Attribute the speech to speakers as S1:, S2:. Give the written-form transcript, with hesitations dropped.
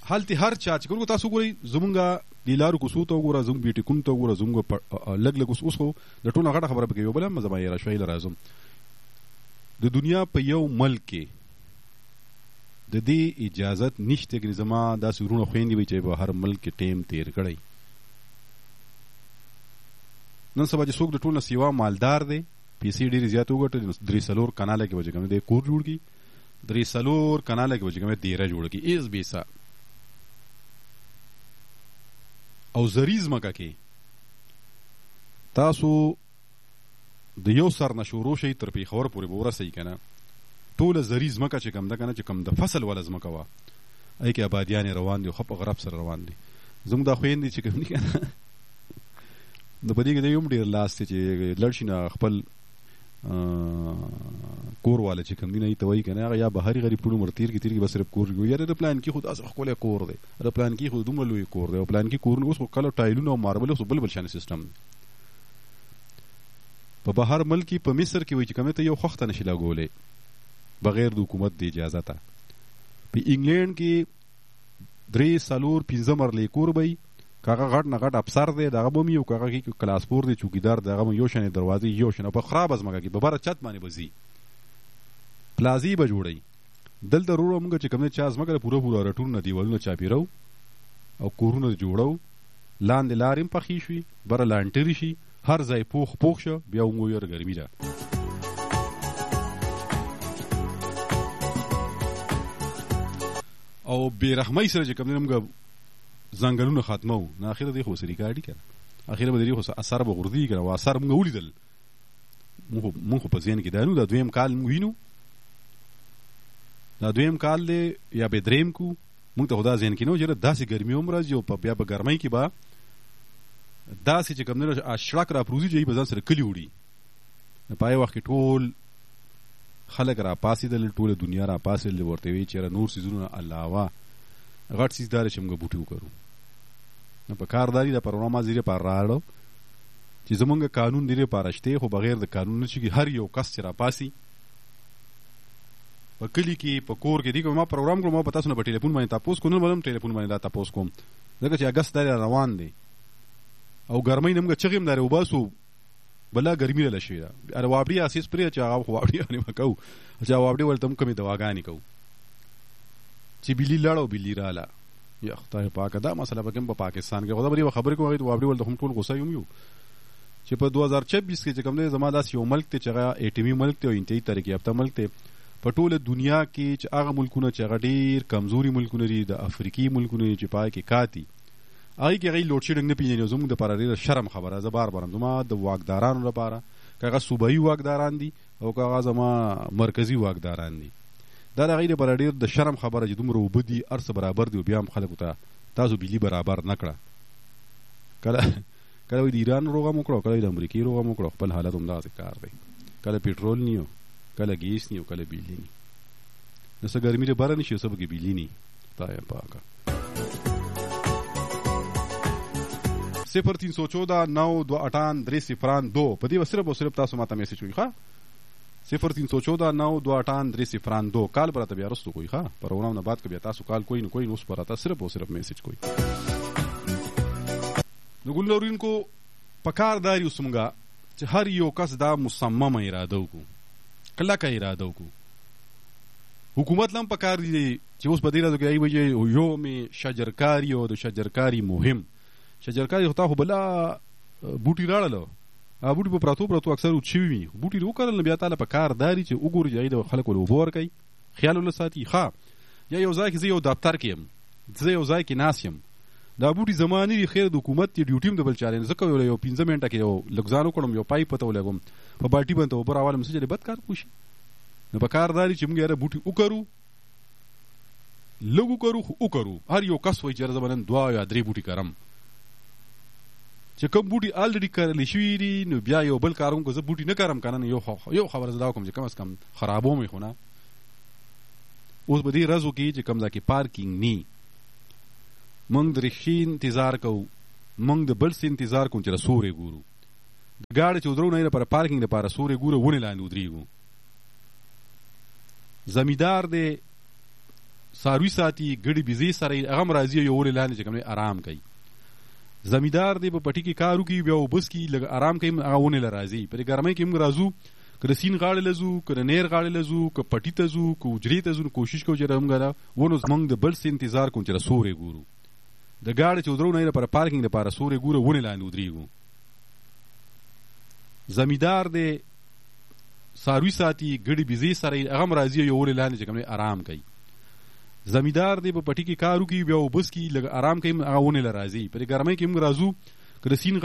S1: هلته هر چا چې کوم تاسو ګورئ زمونږه د لارو کوڅو ته وګوره، زموږ بیټي کوم ته وګوره، زموږ لږ لږ اوس خو د ټولو غټه خبره پکې یو بله هم زما یې راشویله راځم. د دنیا په یو ملک کې د دې اجازت نشته چې زما داسې وروڼه خویندې وي چې په هر ملک کې ټیم تیر کړی. نن سبا چې څوک د ټول نه سیوا مالدار دی، پیسې ډېرې زیات وګټلې، 3-4 کاناله کې به چې کوم دی کور جوړ کړي، 3-4 کاناله کې به چې کوم دیره جوړ کړي ایز بیسا. او زری ځمکه کې تاسو د یو سر نه شروع شئ تر پېښور پورې به ورسئ که نه، ټوله زری ځمکه چې کوم ده که نه، چې کوم د فصل والا ځمکه وه هغې کې آبادیانې روان دي او ښه په غرب سره روان دي. زموږ دا خویندې چې کوم دي که نه نو په دې کې د یو هم ډېر لاس دی چې لړ شي نه خپل کور والا چې کوم دي نه ته وایي که نه، هغه یا بهري غریب ټول عمر تېر کړي به صرف کور جوړوي. یاره د پلان کې خو داسې ښکلی کور دی، د پلان کې خو دومره لوی کور دی، او پلان کې کورونه اوس خو کله ټایلونه او ماربل اوس بل شانې سیسټم دی. په بهر ملک کې په مصر کې وایي چې کومې ته یو خښته نشي لګولی بغیر د حکومت د اجازته. په انګلینډ کې 3-4-5 مرلې کور به وي، که هغه غټ نه غټ افسر دی د هغه به هم وي، او که هغه کې کلاسپور دی چوکیدار دی هغه به یو شانې دروازې یو شانې، په خرابه ځمکه کې په بره چت باندې به ځي، پلازې به جوړوي. دلته وروره مونږ چې کوم دی چا ځمکه پوره پوره رټونونه دیوالونه چاپېرو او کورونه جوړو، لاندې لارې هم پخې شوي، بره لانټرې شي، هر ځای پوخ شو، بیا مونږ یاره ګرمي ده. او بېرحمۍ سره چې کوم دی مونږ ځنګلونه ختمو، نه اخره دی خو سري کاډي که نه، اخره به د دې خو اثر به غورځي که نه، او اثر مونږ ولیدل، مونږ خو په ذهن کې دا نو دا دویم کال مونږ وینو، دا دویم کال دی یا به دریم کو، مونږ ته خو دا ذهن کې نه و چې داسې ګرمي هم راځي، او بیا په ګرمۍ کې به داسې چې کوم دی اشړک راپروزي چې به ځان سره کلي وړي. په هغې وخت کې ټول خلک را پاسېدل، ټوله دنیا را پاسېدل، ورته وایي چې نور څیزونه علاوه غټ څیز دا دی چې موږ بوټي وکرو. نو په کار دا دي دا پروګرام دې لپاره راوړو چې زمونږ قانون دې لپاره شته، خو بغیر د قانون نه چې هر یو کس چې را پاسي په کلي کې په کور کې دی. که ما پروګرام کړو ما په تاسو نه په ټلیفون باندې تپوس کوم، نن ټلیفون باندې دا تپوس کوم، ځکه چې اګست دا روان دی او ګرمۍ نه موږ چغې هم دارې وباسو بله ګرمي له شوې ده. اره واپډي اساس پرې چې هغه خو واپډي به کوو، چې واپډي ولته هم کمې دواګانې کوو چې بلی لاړه او بلی راله. یا خدای پاکه دا مسله به کوم په پاکستان کې خدا به خبرې کوي، واپډي ولته هم ټول غوسه یو چې په 2026 کې چې کوم دی زما داسې یو ملک دی چې هغه ایټمي ملک دی او انتهایي ترقي یافته ملک دی په ټوله دنیا کې، چې هغه ملکونه چې هغه ډېر کمزوري ملکونه دي، د افریقي ملکونه دي چې پای کې کاتي هغې کې هغې لوډ شیډنګ نه پېژني. زموږ دپاره ډېره شرم خبره، زه بار بار زما د واکدارانو لپاره که هغه صوبایي واکداران دي او که هغه زما مرکزي واکداران دي، دا د هغې لپاره ډېر د شرم خبره چې دومره اوبه دي، هر څه برابر دي، او بیا هم خلکو ته تاسو بجلي برابر نه کړه. کله وایي د ایران روغه مو کړه، کله د امریکې روغه مو کړه، خپل حالت همداسې کار دی، کله پېټرول نی و، کله ګیس نی و، کله بجلي نی. نو څه ګرمي د بره نه شي، څه پکې بجلي نی. خدای پاکه 0314-928-302 په دې به صرف او صرف تاسو ماته میسج کوئ ښه 0314-928-302 کال به راته بیا رستو کوئ ښه پروګرام نه بعد که بیا تاسو کال کوئ نو کوئ نو اوس به راته صرف او صرف میسج کوئ. نو ګل اورونکو پکار داري اوس مونږه چې هر یو کس دا مصممه اراده وکړو، کلکه اراده وکړو. حکومت لم پکار دی چې اوس په دې راځو کې ای وجه یوم شجرکاری او د شجرکاری مهم شجرکاری خو خو بلا بوټي راړلو بوټي په پراتو اکثر وچوي وي بوټي وکړل بیا تعالی په کار داري چې وګوري چې د خلکو له وبور کوي خیال ول ساتي ښا یا یو ځای کې زه یو دفتر کې يم زه یو ځای کې ناس یم دا بوټي زماني دی خیر د حکومت دی ډیوټي هم د بل چارې زکه یو 15 منټه کې یو لګزانو کړم یو پایپ پته ولګم په باټي باندې اوپر اواله مسجد بد کار کوشي نو په کار داري چې موږ یې بوټي وکړو لګو وکړو هر یو کس وایي چې زبنن 2 یا 3 بوټي کارم چې کوم بوټي الریډي کارل شوی دي نو بیا یو بل کاروم کو زه بوټي نه کارم کنه یو خبر زدا کوم چې کم از کم خرابو مې خونه اوس به دې رازو کې چې کم ځکه پارکینګ نی مونږ د رښتین انتظار کوو مونږ د بل څه انتظار کوو چې رسورې ګورو د ګاډي چې ودرو نه لپاره پارکینګ لپاره سورې ګورو ونه لاندې ودرېږو زمیدار دی څاروي ساتي ګډې بيزې سره هغه هم راځي یو ولې لاندې چې کوم آرام کوي. زمیدار دی په پټي کې کار وکړي بیا وبس کې لږ آرام کوي هغه ونې له راځي. په ګرمۍ کې موږ راځو که د سیند غاړې له ځو که د نهر غاړې له ځو که پټي ته ځو که حجرې ته ځو نو کوشش کوو چې موږ ونو زموږ د بل څه انتظار کوو چې سورې ګورو. د ګاډي چې ودرو نه لپاره پارکینګ لپاره سورې ګورو ونې لاندې ودرېږو. زمیدار دی څاروي ساتي ګډې بيزې سره هغه هم راځي یو ولې لاندې چې کوم آرام کوي. زمیدار دی په پټي کې کار وکړي بیا وبس کې لږ آرام کوي هغه ونې له راځي. په ګرمۍ کې موږ راځو که د سیند